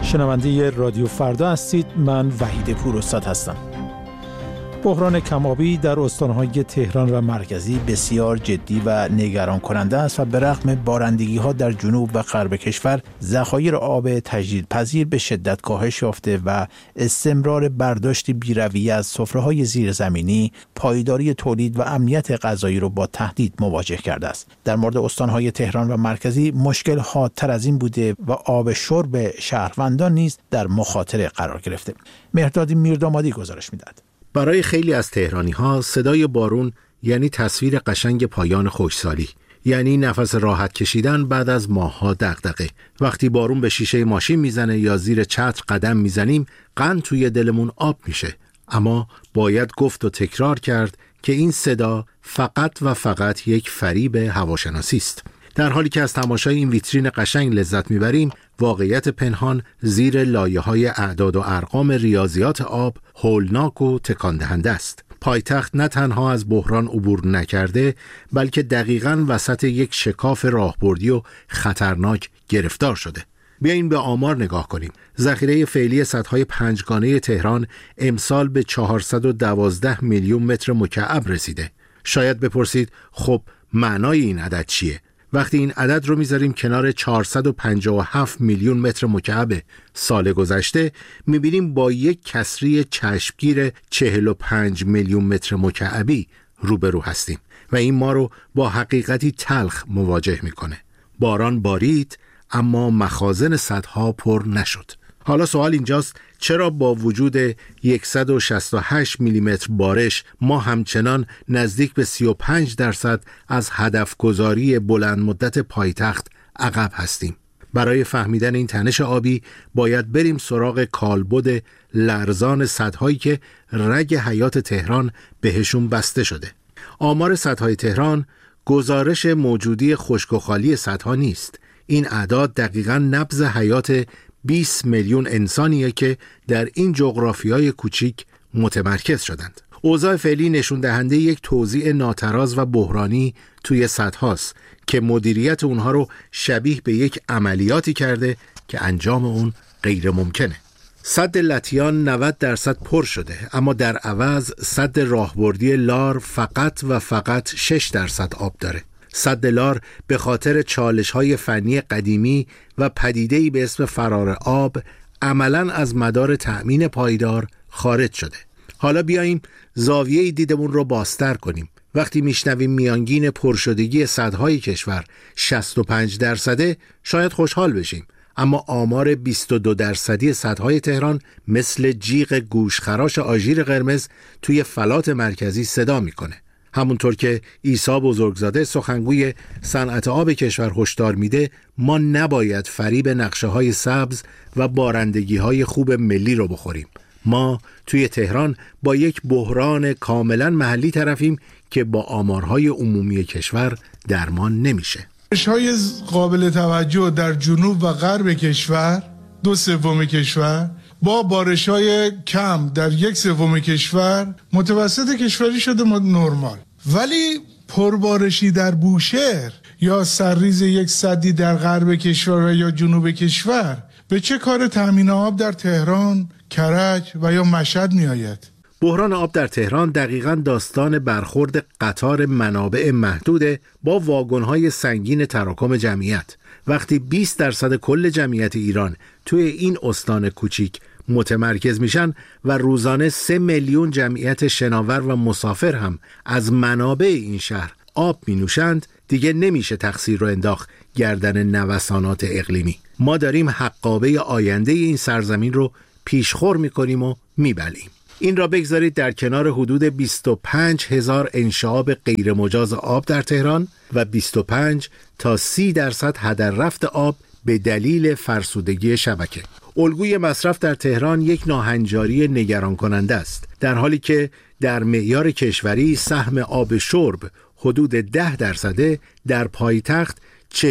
شنونده رادیو فردا هستید. من وحید پوراستاد هستم. بحران کم‌آبی در استان‌های تهران و مرکزی بسیار جدی و نگران کننده است و به رغم بارندگی‌ها در جنوب و غرب کشور، ذخایر آب تجدیدپذیر به شدت کاهش یافته و استمرار برداشت بی‌رویه از سفره‌های زیرزمینی، پایداری تولید و امنیت غذایی را با تهدید مواجه کرده است. در مورد استان‌های تهران و مرکزی مشکل حادتر از این بوده و آب شرب شهروندان نیز در مخاطره قرار گرفته. مهرداد میردامادی گزارش می‌دهد. برای خیلی از تهرانی‌ها صدای بارون یعنی تصویر قشنگ پایان خشکسالی، یعنی نفس راحت کشیدن بعد از ماه‌ها دغدغه. وقتی بارون به شیشه ماشین میزنه یا زیر چتر قدم میزنیم، قند توی دلمون آب میشه. اما باید گفت و تکرار کرد که این صدا فقط و فقط یک فریب هواشناسی است. در حالی که از تماشای این ویترین قشنگ لذت میبریم، واقعیت پنهان زیر لایه‌های اعداد و ارقام ریاضیات آب هولناک و تکان دهنده است. پایتخت نه تنها از بحران عبور نکرده، بلکه دقیقاً وسط یک شکاف راهبردی و خطرناک گرفتار شده. بیاییم به آمار نگاه کنیم. ذخیره فعلی سدهای پنجگانه تهران امسال به 412 میلیون متر مکعب رسیده. شاید بپرسید خب معنای این عدد چیه؟ وقتی این عدد رو میذاریم کنار 457 میلیون متر مکعب سال گذشته، میبینیم با یک کسری چشمگیر 45 میلیون متر مکعبی روبرو هستیم و این ما رو با حقیقتی تلخ مواجه میکنه. باران بارید اما مخازن سدها پر نشد. حالا سوال اینجاست چرا با وجود 168 میلیمتر بارش ما همچنان نزدیک به 35% از هدف گذاری بلند مدت پایتخت عقب هستیم؟ برای فهمیدن این تنش آبی باید بریم سراغ کالبد لرزان سدهایی که رگ حیات تهران بهشون بسته شده. آمار سدهای تهران گزارش موجودی خشک و خالی سدها نیست. این اعداد دقیقاً نبض حیات 20 میلیون انسانیه که در این جغرافیای کوچیک متمرکز شدند. اوضاع فعلی نشون دهنده یک توزیع ناتراز و بحرانی توی سدهاست که مدیریت اونها رو شبیه به یک عملیاتی کرده که انجام اون غیر ممکنه. سد لطیان 90% پر شده، اما در عوض سد راهبردی لار فقط و فقط 6% آب داره. سد لار به خاطر چالش‌های فنی قدیمی و پدیده‌ای به اسم فرار آب عملاً از مدار تأمین پایدار خارج شده. حالا بیاییم زاویه دیدمون رو بازتر کنیم. وقتی میشنویم میانگین پرشدگی سدهای کشور 65%، شاید خوشحال بشیم، اما آمار 22% سدهای تهران مثل جیغ گوشخراش آژیر قرمز توی فلات مرکزی صدا میکنه. همونطور که عیسی بزرگزاده سخنگوی صنعت آب کشور هشدار میده، ما نباید فریب نقشه‌های سبز و بارندگی‌های خوب ملی رو بخوریم. ما توی تهران با یک بحران کاملا محلی طرفیم که با آمارهای عمومی کشور درمان نمیشه. بارش‌های قابل توجه در جنوب و غرب کشور 2/3 کشور با بارش‌های کم در 1/3 کشور متوسط کشوری شده نرمال، ولی پربارشی در بوشهر یا سرریز یک سدی در غرب کشور یا جنوب کشور به چه کار تامین آب در تهران، کرج و یا مشهد می آید؟ بحران آب در تهران دقیقاً داستان برخورد قطار منابع محدود با واگن‌های سنگین تراکم جمعیت. وقتی 20% کل جمعیت ایران توی این استان کوچیک متمرکز میشن و روزانه 3 میلیون جمعیت شناور و مسافر هم از منابع این شهر آب می نوشند، دیگه نمیشه تقصیر رو انداخت گردن نوسانات اقلیمی. ما داریم حقابه آینده این سرزمین رو پیشخور میکنیم و میبلیم. این را بگذارید در کنار حدود 25,000 انشعاب غیر مجاز آب در تهران و 25 تا 30% هدر رفت آب به دلیل فرسودگی شبکه. الگوی مصرف در تهران یک ناهنجاری نگران کننده است، در حالی که در معیار کشوری سهم آب شرب حدود 10%، در پایتخت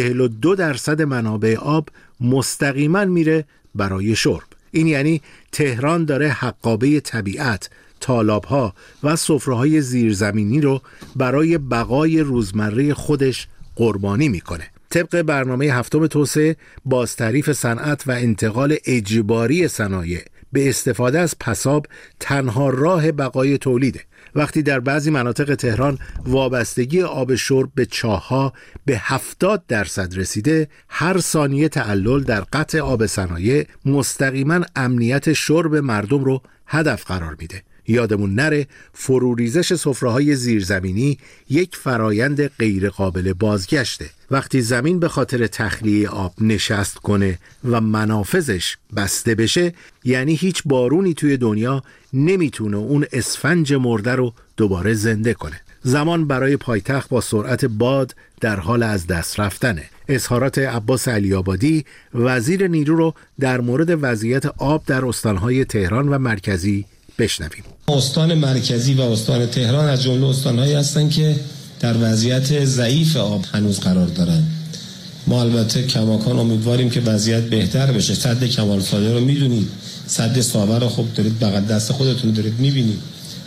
42% منابع آب مستقیما میره برای شرب. این یعنی تهران داره حقابه طبیعت، تالاب‌ها و سفره‌های زیرزمینی رو برای بقای روزمره خودش قربانی میکنه. طبق برنامه هفتم توسعه، بازتعریف صنعت و انتقال اجباری صنایع به استفاده از پساب تنها راه بقای تولیده. وقتی در بعضی مناطق تهران وابستگی آب شرب به چاه‌ها به 70% رسیده، هر ثانیه تعلل در قطع آب صنایع مستقیما امنیت شرب مردم رو هدف قرار میده. یادمون نره فروریزش سفره‌های زیرزمینی یک فرایند غیر قابل بازگشته. وقتی زمین به خاطر تخلیه آب نشست کنه و منافذش بسته بشه، یعنی هیچ بارونی توی دنیا نمیتونه اون اسفنج مرده رو دوباره زنده کنه. زمان برای پایتخت با سرعت باد در حال از دست رفتنه. اظهارات عباس علی‌آبادی وزیر نیرو رو در مورد وضعیت آب در استان‌های تهران و مرکزی بشنویم. استان مرکزی و استان تهران از جمله استان‌هایی هستند که در وضعیت ضعیف آب هنوز قرار دارند. ما البته کماکان امیدواریم که وضعیت بهتر بشه. سد کمال ساده رو میدونید، سد ساور رو خب دارید بغل دست خودتون دارید میبینید.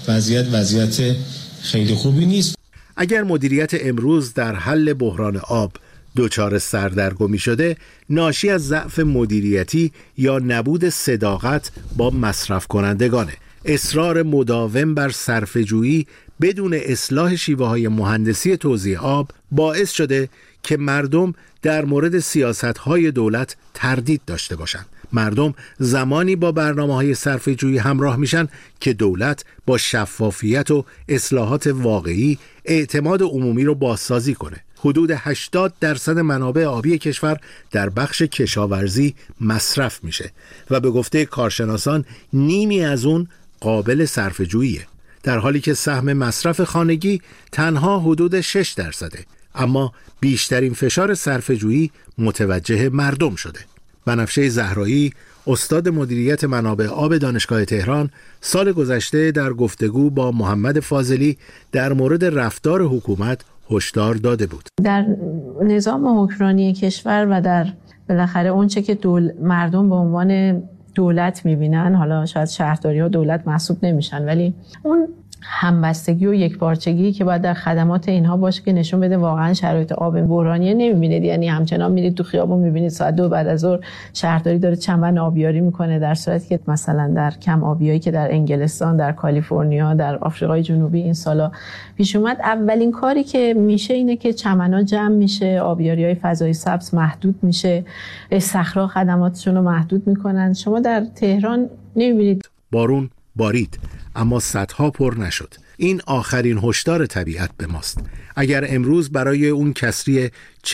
وضعیت خیلی خوبی نیست. اگر مدیریت امروز در حل بحران آب دچار سردرگمی شده، ناشی از ضعف مدیریتی یا نبود صداقت با مصرف کنندگانه. اصرار مداوم بر صرفه‌جویی بدون اصلاح شیوه‌های مهندسی توزیع آب باعث شده که مردم در مورد سیاست‌های دولت تردید داشته باشند. مردم زمانی با برنامه‌های صرفه‌جویی همراه میشن که دولت با شفافیت و اصلاحات واقعی اعتماد عمومی رو بازسازی کنه. حدود 80% منابع آبی کشور در بخش کشاورزی مصرف میشه و به گفته کارشناسان نیمی از اون قابل صرفه‌جوییه، در حالی که سهم مصرف خانگی تنها حدود 6%. اما بیشترین فشار صرفه‌جویی متوجه مردم شده. بنفشه زهرایی، استاد مدیریت منابع آب دانشگاه تهران، سال گذشته در گفتگو با محمد فاضلی در مورد رفتار حکومت هشدار داده بود. در نظام حکمرانی کشور و در بالاخره اونچه که مردم به عنوان دولت میبینن، حالا شاید شهرداری ها دولت محسوب نمیشن، ولی اون همبستگی و یکپارچگی که باید در خدمات اینها باشه که نشون بده واقعا شرایط آب بحرانیه نمیبینید. یعنی همچنان میرید تو خیابون میبینید ساعت 2 بعد از ظهر شهرداری داره چمن آبیاری میکنه، در صورتی که مثلا در کم آبیایی که در انگلستان، در کالیفرنیا، در آفریقای جنوبی این سالا پیش اومد، اولین کاری که میشه اینه که چمن‌ها جمع میشه، آبیاری‌های فضای سبز محدود میشه، صخره‌ها خدماتشون رو محدود میکنن. شما در تهران نمیبینید. بارون بارید اما سدها پر نشد. این آخرین هشدار طبیعت به ماست. اگر امروز برای اون کسری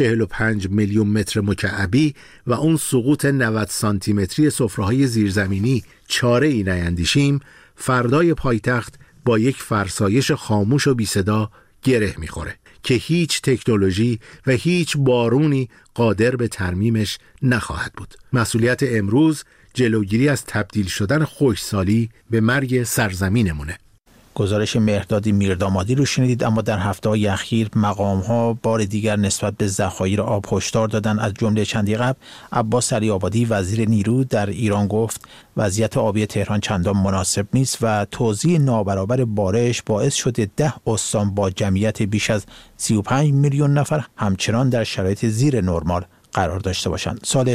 45 میلیون متر مکعبی و اون سقوط 90 سانتی متری سفره‌های زیرزمینی چاره ای نیندیشیم، فردای پایتخت با یک فرسایش خاموش و بی صدا گره میخوره که هیچ تکنولوژی و هیچ بارونی قادر به ترمیمش نخواهد بود. مسئولیت امروز جلوگیری از تبدیل شدن خشکسالی به مرگ سرزمینمونه. گزارش مهرداد میردامادی رو شنیدید. اما در هفته‌های اخیر مقام‌ها بار دیگر نسبت به ذخایر آب هشدار دادن. از جمله چندی قبل عباس علی‌آبادی وزیر نیرو در ایران گفت وضعیت آبی تهران چندان مناسب نیست و توزیع نابرابر بارش باعث شده 10 استان با جمعیت بیش از 35 میلیون نفر همچنان در شرایط زیر نرمال قرار داشته باشند. سال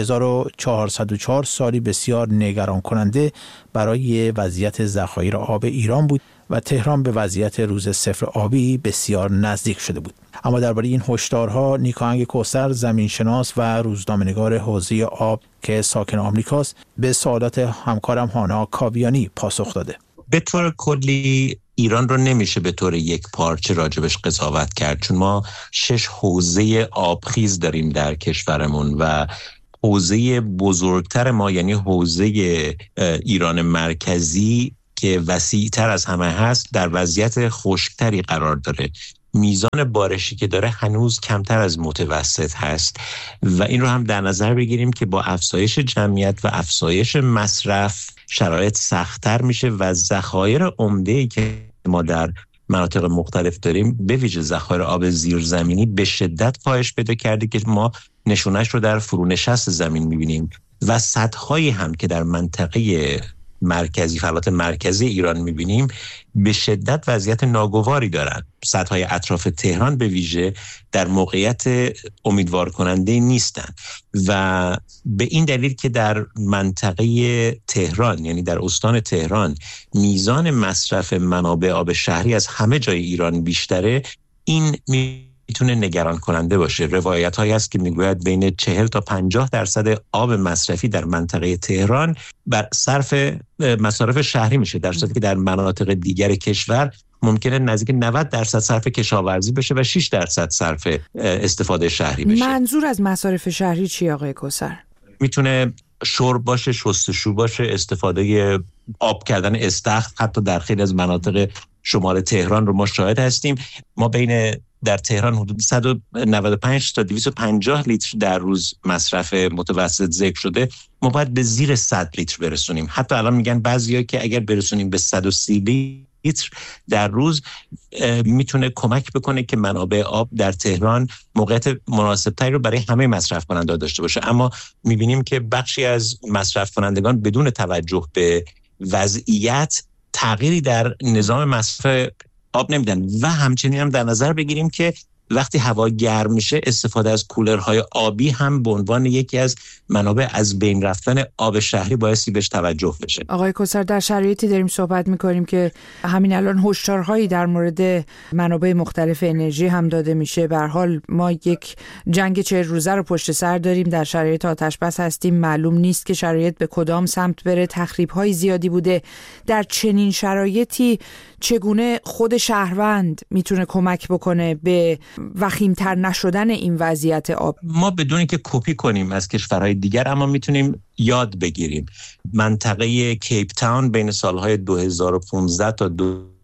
1404 سالی بسیار نگران کننده برای وضعیت ذخایر آب ایران بود و تهران به وضعیت روز صفر آبی بسیار نزدیک شده بود. اما درباره این هشدارها نیکاهنگ کوثر، زمینشناس و روزنامه‌نگار حوزه آب که ساکن آمریکاست، به سوالات همکارم هانا کاویانی پاسخ داده. به طور کلی ایران رو نمیشه به طور یک پارچه راجبش قضاوت کرد، چون ما 6 حوزه آبخیز داریم در کشورمون و حوزه بزرگتر ما یعنی حوزه ایران مرکزی که وسیع‌تر از همه هست در وضعیت خشکتری قرار داره. میزان بارشی که داره هنوز کمتر از متوسط هست و این رو هم در نظر بگیریم که با افزایش جمعیت و افزایش مصرف شرایط سخت‌تر میشه و ذخایر عمده‌ای که ما در مناطق مختلف داریم به ویژه ذخایر آب زیرزمینی به شدت کاهش پیدا کرده که ما نشونش رو در فرونشست زمین میبینیم و سدهایی هم که در منطقه مرکزی، فلات مرکزی ایران میبینیم به شدت وضعیت ناگواری دارن. سدهای اطراف تهران به ویژه در موقعیت امیدوار کننده نیستن و به این دلیل که در منطقه تهران، یعنی در استان تهران، میزان مصرف منابع آب شهری از همه جای ایران بیشتره، این میتونه نگران کننده باشه. روایت هایی هست که میگوید بین 40 تا 50% آب مصرفی در منطقه تهران بر صرف مصارف شهری میشه، در صورتی که در مناطق دیگر کشور ممکنه نزدیک 90% صرف کشاورزی بشه و 6% صرف استفاده شهری بشه. منظور از مصارف شهری چی آقای کوثر؟ میتونه شرب باشه، شستشو باشه، استفاده آب کردن استخر، حتی در خیلی از مناطق شمال تهران رو ما شاهد هستیم. ما در تهران حدود 195 تا 250 لیتر در روز مصرف متوسط ذکر شده. ما باید به زیر 100 لیتر برسونیم. حتی الان میگن بعضیا که اگر برسونیم به 130 لیتر در روز میتونه کمک بکنه که منابع آب در تهران موقعیت مناسب‌تری رو برای همه مصرف کنندگان داشته باشه. اما میبینیم که بخشی از مصرف کنندگان بدون توجه به وضعیت تغییری در نظام مصرف آب نمیدن و همچنین هم در نظر بگیریم که وقتی هوا گرم میشه استفاده از کولرهای آبی هم به عنوان یکی از منابع از بین رفتن آب شهری بایستی بهش توجه بشه. آقای کوثر، در شرایطی داریم صحبت میکنیم که همین الان هشدارهایی در مورد منابع مختلف انرژی هم داده میشه. به هر حال ما یک جنگ 40 روزه رو پشت سر داریم، در شرایط آتش بس هستیم، معلوم نیست که شرایط به کدام سمت بره، تخریب‌های زیادی بوده. در چنین شرایطی چگونه خود شهروند میتونه کمک بکنه به وخیم‌تر نشدن این وضعیت آب؟ ما بدون که کپی کنیم از کشورهای دیگر، اما میتونیم یاد بگیریم. منطقه کیپ تاون بین سالهای 2015 تا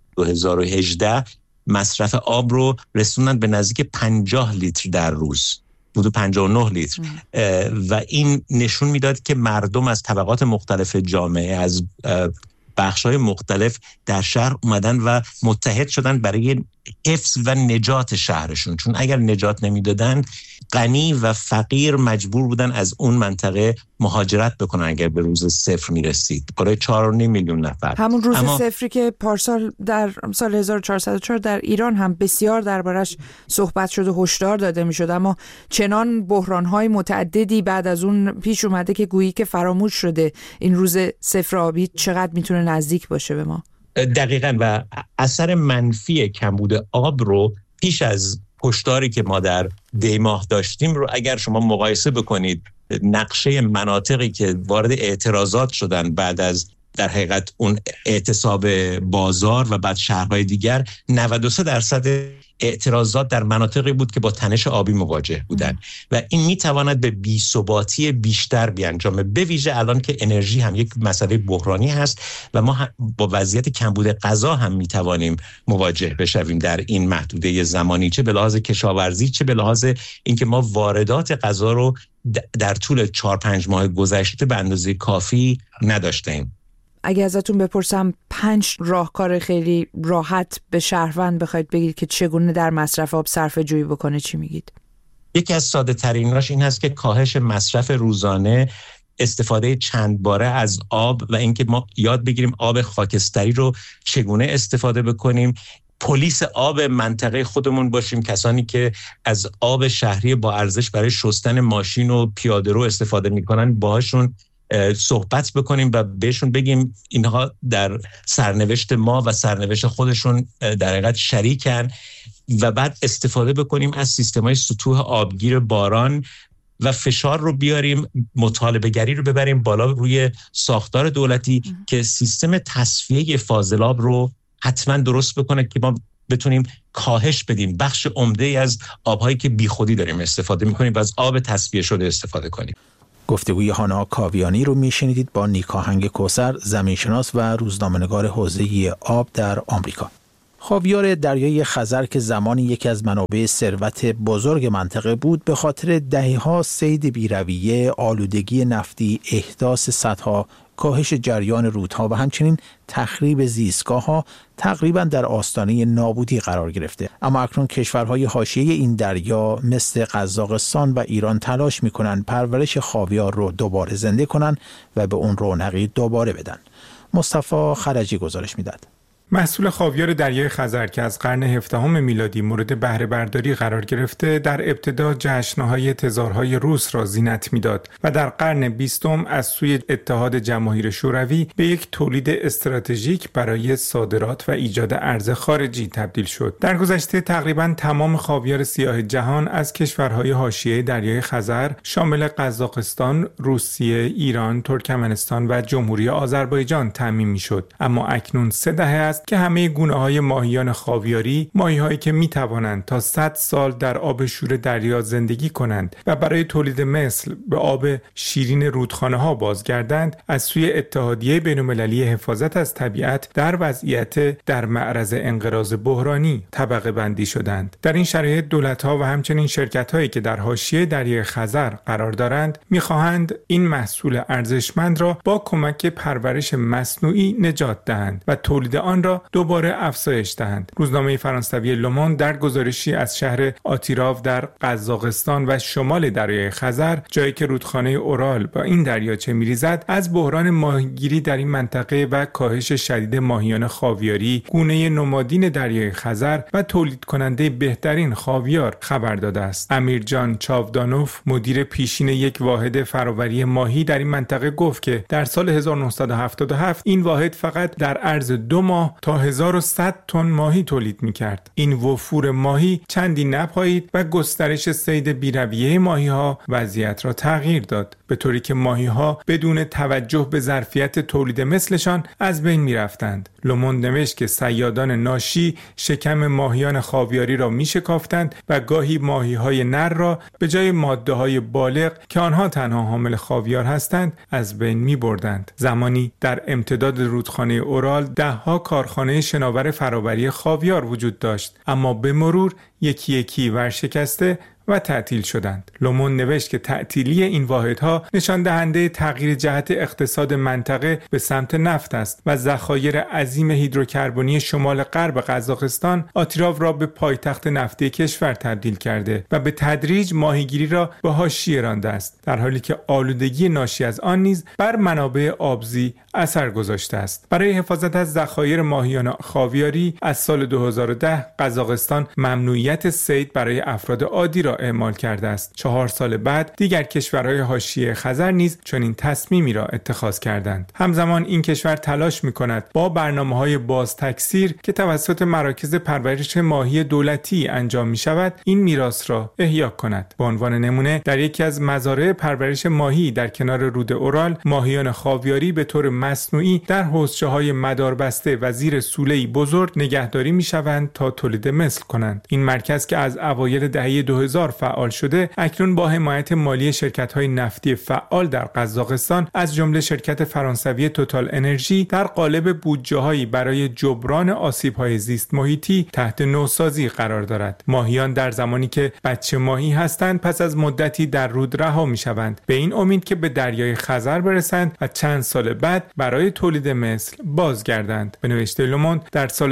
2018 مصرف آب رو رسوندن به نزدیک 50 لیتر در روز، حدود 59 لیتر و این نشون میداد که مردم از طبقات مختلف جامعه، از بخش‌های مختلف در شهر اومدن و متحد شدن برای حفظ و نجات شهرشون، چون اگر نجات نمیدادن غنی و فقیر مجبور بودن از اون منطقه مهاجرت بکنن اگر به روز صفر میرسید. برای 4.5 میلیون نفر. همون روز صفری که پارسال در سال 1404 در ایران هم بسیار دربارش صحبت شد و هشدار داده میشد، اما چنان بحران‌های متعددی بعد از اون پیش اومده که گویی که فراموش شده این روز صفر آبی چقدر میتونه نزدیک باشه به ما. دقیقاً، و اثر منفی کمبود آب رو پیش از هشداری که ما در دی ماه داشتیم رو اگر شما مقایسه بکنید، نقشه مناطقی که وارد اعتراضات شدن بعد از در حقیقت اون اعتصاب بازار و بعد شهرهای دیگر، 93% اعتراضات در مناطقی بود که با تنش آبی مواجه بودن و این میتواند به بی‌ثباتی بیشتر بیانجامه، به ویژه الان که انرژی هم یک مسئله بحرانی هست و ما با وضعیت کمبود غذا هم میتوانیم مواجه بشویم در این محدوده زمانی، چه به لحاظ کشاورزی چه به لحاظ اینکه ما واردات غذا رو در طول 4-5 ماه گذشته به اندازه کافی نداشتیم. اگه ازتون بپرسم 5 راهکار خیلی راحت به شهروند بخواید بگید که چگونه در مصرف آب صرفه جویی بکنه، چی میگید؟ یکی از ساده تریناش این هست که کاهش مصرف روزانه، استفاده چند باره از آب و اینکه ما یاد بگیریم آب خاکستری رو چگونه استفاده بکنیم. پلیس آب منطقه خودمون باشیم، کسانی که از آب شهری با ارزش برای شستن ماشین و پیاده‌رو استفاده میکنن باهاشون صحبت بکنیم و بهشون بگیم اینها در سرنوشت ما و سرنوشت خودشون در حقیقت شریکن و بعد استفاده بکنیم از سیستم‌های سطوح آبگیر باران و فشار رو بیاریم، مطالبه گری رو ببریم بالا روی ساختار دولتی که سیستم تصفیه فاضلاب رو حتما درست بکنه که ما بتونیم کاهش بدیم بخش عمده از آب‌هایی که بیخودی داریم استفاده می‌کنیم و از آب تصفیه شده استفاده کنیم. گفتگوی هانا کاویانی رو میشنیدید با نیکاهنگ کوثر، زمینشناس و روزنامه‌نگار حوزه آب در آمریکا. خاویار دریای خزر که زمانی یکی از منابع ثروت بزرگ منطقه بود، به خاطر دهه‌ها صید بی‌رویه، آلودگی نفتی، احداث سدها، کاهش جریان رودها و همچنین تخریب زیستگاه‌ها تقریباً در آستانه نابودی قرار گرفته. اما اکنون کشورهای حاشیه این دریا مثل قزاقستان و ایران تلاش می‌کنند پرورش خاویار رو دوباره زنده کنند و به اون رونقی دوباره بدن. مصطفی خلجی گزارش میداد. محصول خاویار دریای خزر که از قرن 17 میلادی مورد بهره برداری قرار گرفته، در ابتدا جشن‌های تزارهای روس را زینت میداد و در قرن 20 از سوی اتحاد جماهیر شوروی به یک تولید استراتژیک برای صادرات و ایجاد ارز خارجی تبدیل شد. در گذشته تقریباً تمام خاویار سیاه جهان از کشورهای حاشیه دریای خزر شامل قزاقستان، روسیه، ایران، ترکمنستان و جمهوری آذربایجان تامین می‌شد. اما اکنون 3 دهه که همه گونه‌های ماهیان خاویاری، ماهی‌هایی که می‌توانند تا 100 سال در آب شور دریا زندگی کنند و برای تولید مثل به آب شیرین رودخانه‌ها بازگردند، از سوی اتحادیه بین‌المللی حفاظت از طبیعت در وضعیت در معرض انقراض بحرانی طبقه بندی شدند. در این شرایط دولت‌ها و همچنین شرکت‌هایی که در حاشیه دریای خزر قرار دارند، می‌خواهند این محصول ارزشمند را با کمک پرورش مصنوعی نجات دهند و تولید آن را دوباره افزایش دهند. روزنامه فرانسوی لوموند در گزارشی از شهر آتیراو در قزاقستان و شمال دریای خزر، جایی که رودخانه اورال با این دریاچه می‌ریزد، از بحران ماهیگیری در این منطقه و کاهش شدید ماهیان خاویاری، گونه نمادین دریای خزر و تولید کننده بهترین خاویار خبر داده است. امیرجان چاودانوف، مدیر پیشین یک واحد فرآوری ماهی در این منطقه، گفت که در سال 1977 این واحد فقط در عرض 2 ماه تا 1100 تن ماهی تولید می‌کرد. این وفور ماهی چندی نپایید و گسترش صید بی‌رویه ماهی‌ها وضعیت را تغییر داد، به طوری که ماهی‌ها بدون توجه به ظرفیت تولید مثلشان از بین می‌رفتند. لوموند نوشت که صیادان ناشی شکم ماهیان خاویاری را می‌شکافتند و گاهی ماهی‌های نر را به جای ماده‌های بالغ که آنها تنها حامل خاویار هستند از بین می‌بردند. زمانی در امتداد رودخانه اورال ده‌ها کارخانه شناور فرآوری خاویار وجود داشت، اما به مرور یکی یکی ورشکسته و تعطیل شدند. لومون نوشت که تعطیلی این واحدها نشان دهنده تغییر جهت اقتصاد منطقه به سمت نفت است و ذخایر عظیم هیدروکربنی شمال غرب قزاقستان آتیراو را به پایتخت نفتی کشور تبدیل کرده و به تدریج ماهیگیری را به حاشیه رانده است، در حالی که آلودگی ناشی از آن نیز بر منابع آبزی اثر گذاشته است. برای حفاظت از ذخایر ماهیان خاویاری از سال 2010 قزاقستان ممنوعیت صید برای افراد عادی را اعمال کرده است. 4 سال بعد دیگر کشورهای حاشیه خزر نیز چنین تصمیمی را اتخاذ کردند. همزمان این کشور تلاش می‌کند با برنامه‌های بازتکثیر که توسط مراکز پرورش ماهی دولتی انجام می‌شود این میراث را احیا کند. به عنوان نمونه در یکی از مزارع پرورش ماهی در کنار رود اورال، ماهیان خاویاری به طور مصنوعی در حوضچه‌های مداربسته و زیر سوله‌ای بزرگ نگهداری می‌شوند تا تولید مثل کنند. این مرکز که از اوایل دهه 2000 فعال شده، اکنون با حمایت مالی شرکت‌های نفتی فعال در قزاقستان از جمله شرکت فرانسوی توتال انرژی در قالب بودجه‌هایی برای جبران آسیب‌های زیست محیطی تحت نوسازی قرار دارد. ماهیان در زمانی که بچه ماهی هستند پس از مدتی در رود رها می‌شوند، به این امید که به دریای خزر برسند و چند سال بعد برای تولید مثل بازگردند. به نوشته لوموند در سال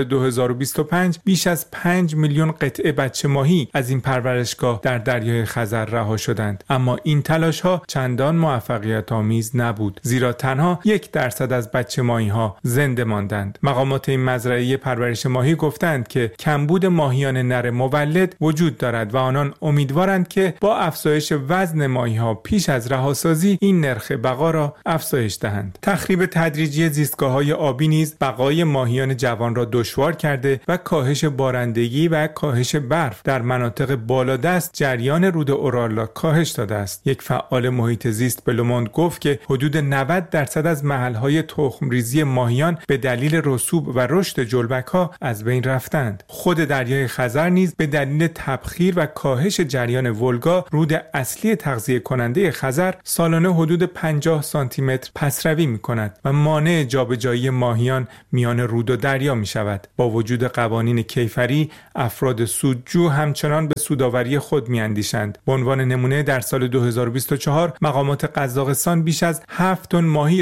2025 بیش از 5 میلیون قطعه بچه ماهی از این پرورشگاه در دریای خزر رها شدند، اما این تلاش‌ها چندان موفقیت آمیز نبود، زیرا تنها 1% از بچه ماهی‌ها زنده ماندند. مقامات این مزرعه پرورش ماهی گفتند که کمبود ماهیان نر مولد وجود دارد و آنان امیدوارند که با افزایش وزن ماهی‌ها پیش از رهاسازی این نرخ بقا را افزایش دهند. تخریب تدریجی زیستگاه‌های آبی نیز بقای ماهیان جوان را دشوار کرده و کاهش بارندگی و کاهش برف در مناطق بالادست جریان رود اورال را کاهش داده است. یک فعال محیط زیست به لوموند گفت که حدود 90% از محل‌های تخم‌ریزی ماهیان به دلیل رسوب و رشد جلبک‌ها از بین رفتند. خود دریای خزر نیز به دلیل تبخیر و کاهش جریان ولگا، رود اصلی تغذیه کننده خزر، سالانه حدود 50 سانتی متر پسروی می‌کند و مانع جابجایی ماهیان میان رود و دریا می‌شود. با وجود قوانین کیفری، افراد سودجو همچنان به سودآوری خود می‌اندیشند. به عنوان نمونه در سال 2024 مقامات قزاقستان بیش از 7 تن ماهی را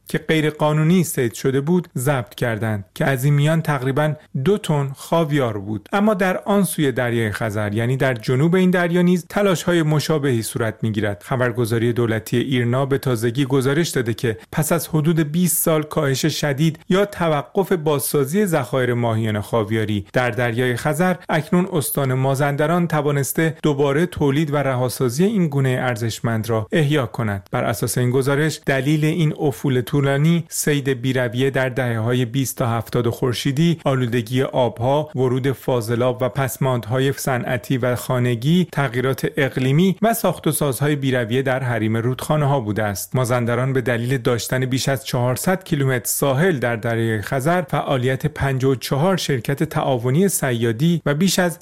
که غیر قانونی صید شده بود ضبط کردند که از این میان تقریباً 2 تن خاویار بود. اما در آن سوی دریای خزر، یعنی در جنوب این دریا نیز تلاش‌های مشابهی صورت می‌گیرد. خبرگزاری دولتی ایرنا به تازگی گزارش داده که پس از حدود 20 سال کاهش شدید یا توقف بازسازی ذخایر ماهیان خاویاری در دریای خزر، اکنون استان مازندران توانسته دوباره تولید و رهاسازی این گونه ارزشمند را احیا کند. بر اساس این گزارش دلیل این افول طولانی صید بی‌رویه در دهه‌های 20 تا 70 خورشیدی، آلودگی آبها، ورود فاضلاب و پسماندهای صنعتی و خانگی، تغییرات اقلیمی و ساخت و سازهای بی‌رویه در حریم رودخانه‌ها بوده است. مازندران به دلیل داشتن بیش از 400 کیلومتر ساحل در دریای خزر، فعالیت 54 شرکت تعاونی صیادی و بیش از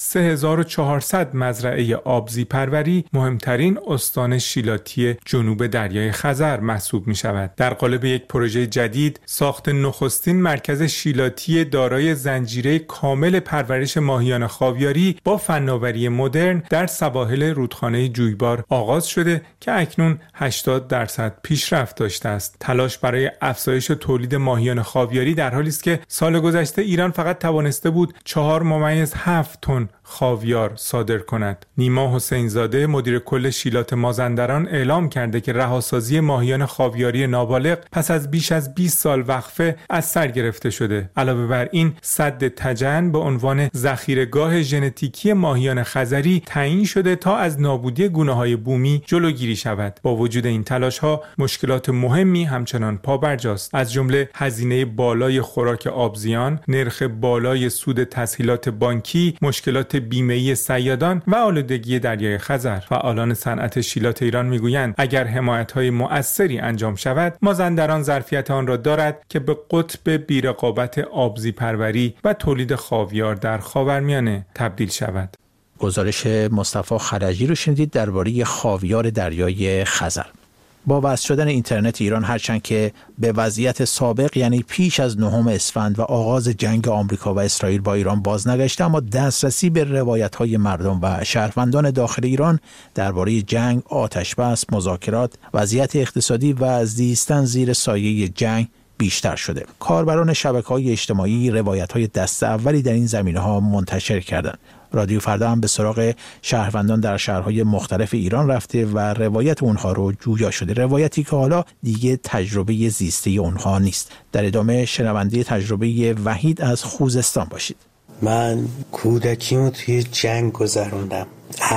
3400 مزرعه آبزی پروری، مهمترین استان شیلاتی جنوب دریای خزر محسوب می شود. در قالب یک پروژه جدید، ساخت نخستین مرکز شیلاتی دارای زنجیره کامل پرورش ماهیان خاویاری با فناوری مدرن در سواحل رودخانه جویبار آغاز شده که اکنون 80% پیشرفت داشته است. تلاش برای افزایش تولید ماهیان خاویاری در حالی است که سال گذشته ایران فقط توانسته بود 4.7 تن خاویار صادر کند. نیما حسین زاده مدیر کل شیلات مازندران اعلام کرده که رهاسازی ماهیان خاویاری نابالغ پس از بیش از 20 سال وقفه از سر گرفته شده. علاوه بر این، سد تجن به عنوان ذخیره‌گاه ژنتیکی ماهیان خزری تعیین شده تا از نابودی گونه‌های بومی جلوگیری شود. با وجود این تلاش‌ها، مشکلات مهمی همچنان پابرجاست، از جمله هزینه بالای خوراک آبزیان، نرخ بالای سود تسهیلات بانکی، مشکلات بیمه‌ای صیادان و آلودگی دریای خزر. فعالان صنعت شیلات ایران میگویند اگر حمایت‌های مؤثری انجام شود، مازندران ظرفیت آن را دارد که به قطب بی‌رقابت آبزی پروری و تولید خاویار در خاورمیانه تبدیل شود. گزارش مصطفی خلجی رو شنیدید درباره خاویار دریای خزر. با وصل شدن اینترنت ایران، هرچند که به وضعیت سابق یعنی پیش از 9 اسفند و آغاز جنگ آمریکا و اسرائیل با ایران باز نگشته، اما دسترسی به روایت‌های مردم و شهروندان داخل ایران درباره جنگ، آتش‌بس، مذاکرات، وضعیت اقتصادی و زیستن زیر سایه جنگ بیشتر شده. کاربران شبکه‌های اجتماعی روایت‌های دست اولی در این زمینه‌ها منتشر کردند. رادیو فردا هم به سراغ شهروندان در شهرهای مختلف ایران رفته و روایت اونها رو جویا شده. روایتی که حالا دیگه تجربه زیسته اونها نیست. در ادامه شنونده تجربه وحید از خوزستان باشید. من کودکیمو توی جنگ گذروندم.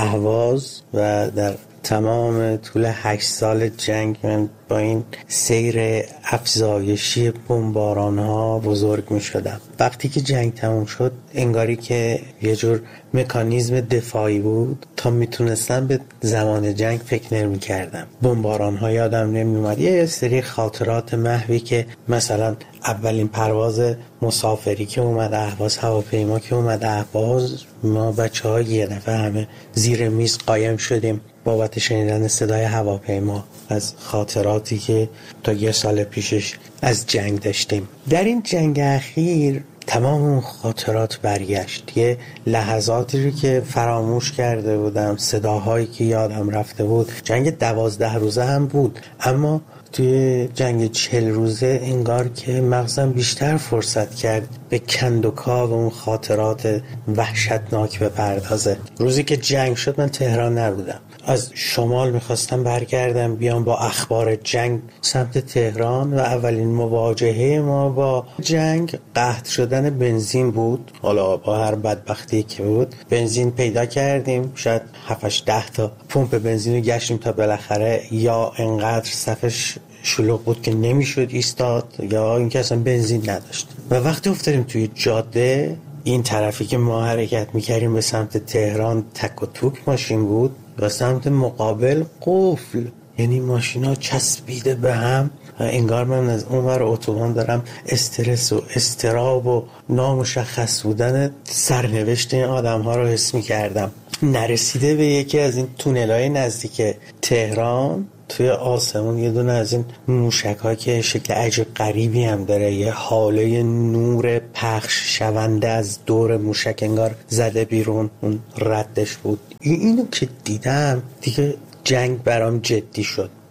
اهواز و در تمام طول 8 سال جنگ من با این سیر افزایشی بمباران‌ها بزرگ می شدم. وقتی که جنگ تموم شد، انگاری که یه جور مکانیزم دفاعی بود. تا میتونستم به زمان جنگ فکر نمی کردم. بمباران‌ها یادم نمی اومد. یه سری خاطرات محوی که مثلا اولین پرواز مسافری که اومد اهواز، هواپیما که اومد اهواز، ما بچه‌ها یه دفعه همه زیر میز قایم شدیم بابت شنیدن صدای هواپیما از خاطراتی که تا 1 سال پیشش از جنگ داشتیم. در این جنگ اخیر تمام اون خاطرات برگشت. یه لحظاتی رو که فراموش کرده بودم، صداهایی که یادم رفته بود. جنگ 12 روزه هم بود، اما توی جنگ 40 روزه انگار که مغزم بیشتر فرصت کرد به کندوکاو اون خاطرات وحشتناک بپردازه. روزی که جنگ شد من تهران نبودم. از شمال میخواستم برگردم بیام با اخبار جنگ سمت تهران و اولین مواجهه ما با جنگ قحط شدن بنزین بود. حالا با هر بدبختی که بود بنزین پیدا کردیم، شاید 7-10 تا پمپ بنزین رو گشتیم تا بالاخره یا انقدر صفش شلوغ بود که نمیشد ایستاد یا اینکه اصلا بنزین نداشت. و وقتی افتادیم توی جاده، این طرفی که ما حرکت میکردیم به سمت تهران تک و توک ماشین بود و سمت مقابل قفل، یعنی ماشینا چسبیده به هم. انگار من از اونور اتوبان دارم استرس و اضطراب و نامشخص بودن سرنوشت این آدم ها رو حس میکردم. نرسیده به یکی از این تونل‌های نزدیک تهران، توی آسمون یه دونه از این موشک‌ها که شکل عجیب غریبی هم داره، یه حاله نور پخش شونده از دور موشک انگار زده بیرون، اون ردش بود. اینو که دیدم دیگه جنگ برام جدی شد.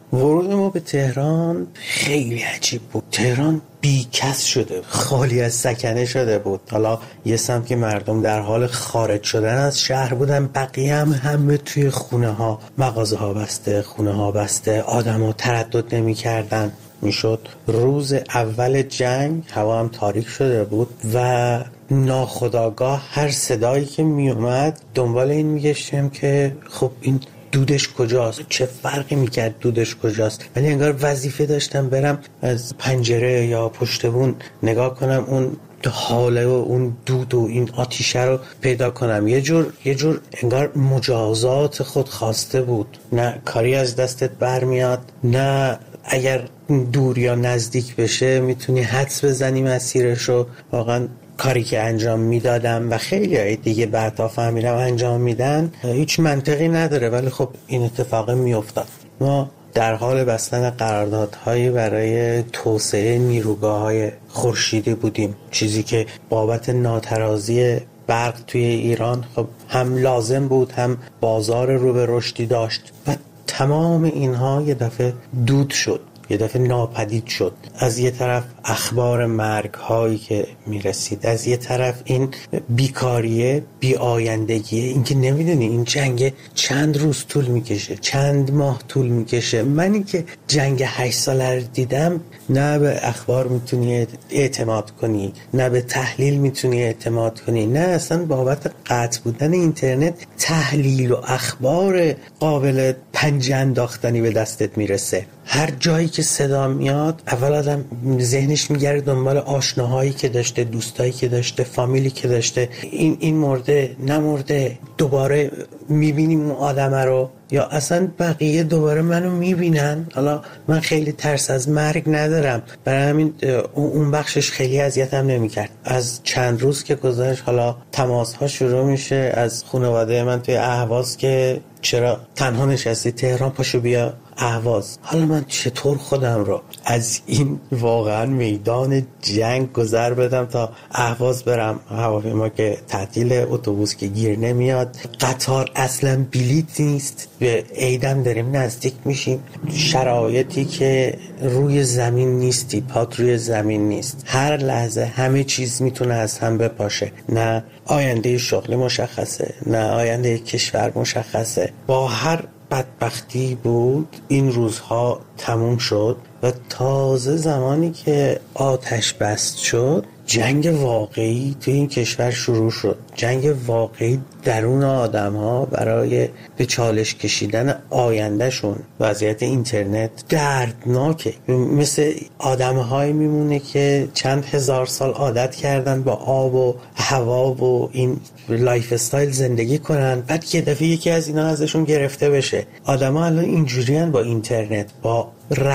ورود ما به تهران خیلی عجیب بود. تهران بیکس شده، خالی از سکنه شده بود. حالا یه سمت که مردم در حال خارج شدن از شهر بودن، بقیه همه توی خونه ها، مغازه ها بسته، خونه ها بسته، آدم ها تردد نمی کردن. میشد روز اول جنگ هوا هم تاریک شده بود و ناخودآگاه هر صدایی که می اومد دنبال این میگشتیم که خب این دودش کجاست، چه فرقی میکرد دودش کجاست. ولی انگار وظیفه داشتم برم از پنجره یا پشت بون نگاه کنم اون حاله و اون دود و این آتیشه رو پیدا کنم. یه جور انگار مجازات خود خواسته بود. نه کاری از دستت برمیاد، نه اگر دور یا نزدیک بشه میتونی حدس بزنی مسیرشو. واقعا کاری که انجام میدادم و خیلی دیگه بعدا فهمیدم انجام میدن هیچ منطقی نداره، ولی خب این اتفاق میافتاد. ما در حال بستن قراردادهایی برای توسعه نیروگاه‌های خورشیدی بودیم، چیزی که بابت ناترازی برق توی ایران خب هم لازم بود، هم بازار رو به رشدی داشت و تمام اینها یه دفعه دود شد، یه دفعه ناپدید شد. از یه طرف اخبار مرگ هایی که میرسید، از یه طرف این بیکاریه، بی آیندگیه، این که نمیدونی این جنگ چند روز طول میکشه، چند ماه طول میکشه. منی که جنگ 8 ساله رو دیدم، نه به اخبار میتونی اعتماد کنی، نه به تحلیل میتونی اعتماد کنی، نه اصلا بابت قطع بودن اینترنت تحلیل و اخبار قابل پنجه انداختنی به دستت میرسه. هر جایی که صدا میاد اول آدم ذهنش میگره دنبال آشناهایی که داشته، دوستایی که داشته، فامیلی که داشته. این مرده نمرده، دوباره میبینیم اون آدمه رو یا اصلا بقیه دوباره منو میبینن. حالا من خیلی ترس از مرگ ندارم، برای همین اون بخشش خیلی اذیتم نمیکرد. از چند روز که گذشت حالا تماس ها شروع میشه از خانواده من توی اهواز که چرا تنها نشستی تهران، پاشو بیا اهواز. حالا من چطور خودم رو از این واقعا میدان جنگ گذر بدم تا اهواز برم؟ هواپیما که تعطیل، اتوبوس که گیر نمیاد، قطار اصلا بلیط نیست، به عیدم داریم نزدیک میشیم، شرایطی که روی زمین نیستی، پات روی زمین نیست، هر لحظه همه چیز میتونه از هم بپاشه. نه آینده شغلی مشخصه، نه آینده کشور مشخصه. با هر بدبختی بود این روزها تموم شد و تازه زمانی که آتش بست شد جنگ واقعی توی این کشور شروع شد. جنگ واقعی درون آدم ها برای به چالش کشیدن آیندهشون. وضعیت اینترنت دردناکه، مثل آدم های میمونه که چند هزار سال عادت کردن با آب و هوا و این لایف استایل زندگی کنن، بعد یه دفعه یکی از اینا ازشون گرفته بشه. آدم ها الان اینجوریان با اینترنت، با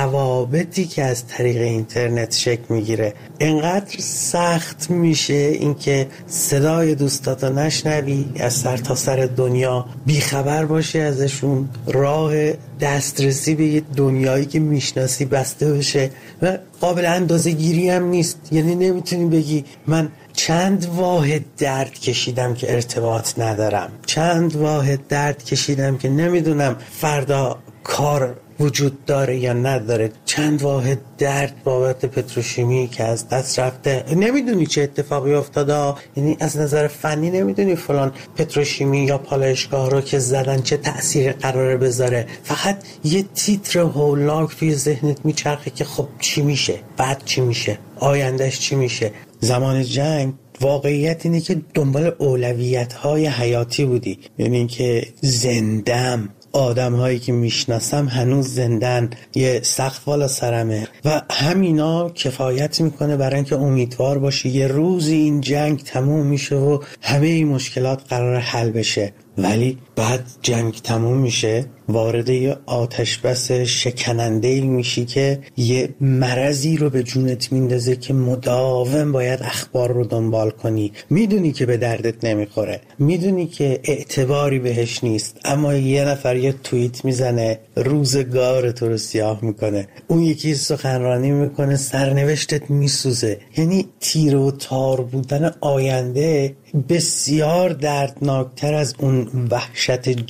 روابطی که از طریق اینترنت شکل میگیره. انقدر سخت میشه اینکه صدای دوستاتو نشنوی، از سر تا سر دنیا بیخبر باشی ازشون، راه دسترسی به یه دنیایی که میشناسی بسته بشه و قابل اندازه گیری هم نیست. یعنی نمیتونی بگی من چند واحد درد کشیدم که ارتباط ندارم، چند واحد درد کشیدم که نمیدونم فردا کار وجود داره یا نداره، چند واحد درد بابت پتروشیمی که از دست رفته، نمیدونی چه اتفاقی افتاده. یعنی از نظر فنی نمیدونی فلان پتروشیمی یا پالایشگاه رو که زدن چه تأثیر قراره بذاره. فقط یه تیتر هولناک توی ذهنت میچرخه که خب چی میشه، بعد چی میشه، آیندهش چی میشه. زمان جنگ واقعیت اینه که دنبال اولویت‌های حیاتی بودی، یعنی اینکه زندم، آدم هایی که میشناسم هنوز زندن، یه سقف بالا سرمه و همینا کفایت میکنه برای اینکه امیدوار باشی یه روزی این جنگ تموم میشه و همه این مشکلات قرار حل بشه. ولی بعد جنگ تموم میشه، وارد یه آتش بس شکننده میشی که یه مرضی رو به جونت میندازه که مداوم باید اخبار رو دنبال کنی. میدونی که به دردت نمیخوره، میدونی که اعتباری بهش نیست، اما یه نفر یه توییت میزنه روزگار تو رو سیاه میکنه، اون یکی سخنرانی میکنه سرنوشتت میسوزه. یعنی تیر و تار بودن آینده بسیار دردناکتر از اون وحشت